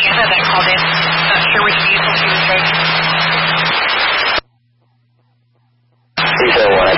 Indiana that called in. Not sure which vehicle she was driving. Please 01, I